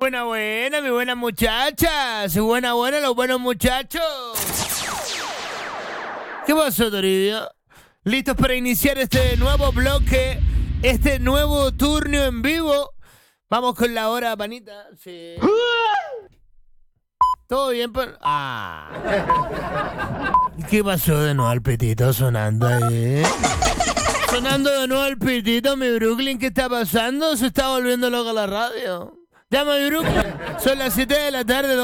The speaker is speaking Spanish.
Buena, mi buena muchachas. Buena, los buenos muchachos. ¿Qué pasó, Toribio? ¿Listos para iniciar este nuevo bloque? Este nuevo turno en vivo. Vamos con la hora, panita. Sí. ¿Todo bien? ¿Qué pasó de nuevo al pitito sonando ahí? Sonando de nuevo el pitito, mi Brooklyn. ¿Qué está pasando? Se está volviendo loca la radio. Llama a mi Brooklyn. Son las 7 de la tarde.